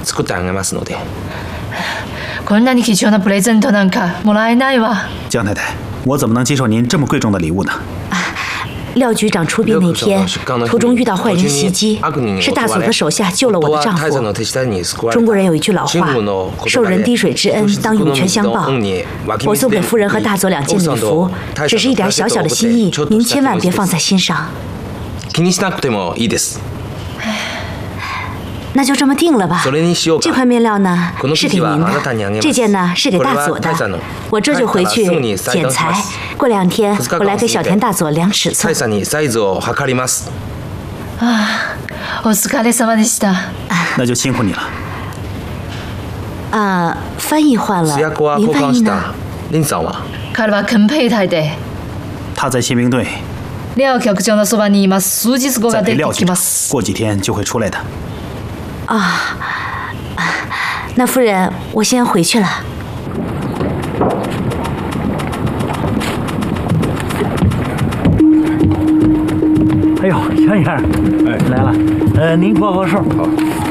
作ってあげますので。 こんなに貴重なプレゼントなんかもらえないわ。 江太太，我怎么能接受您这么贵重的礼物呢？ 廖局长出殡那天，途中遇到坏人袭击，是大佐的手下救了我的丈夫。中国人有一句老话：“受人滴水之恩，当涌泉相报。”我送给夫人和大佐2件礼服，只是一点小小的心意，您千万别放在心上。 気にしなくてもいいです。 那就这么定了吧。这块面料呢是给您的，这件呢是给大佐的。我这就回去剪裁，过2天我来给小田大佐量尺寸。 啊，お疲れ様でした。 那就辛苦你了。 翻译换了，您翻译呢？ 彼は憲兵隊で。 他在宪兵队。 廖局長のそばにいます。数日後が出てきます。 过几天就会出来的。 那夫人，我先回去了。 哎呦，香烟，来了，您过后寿。好。